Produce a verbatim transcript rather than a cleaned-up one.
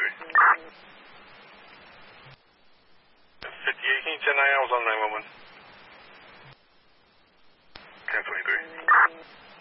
twenty-three. fifty-eight, can you ten nine, I was on nine one one. ten twenty-three.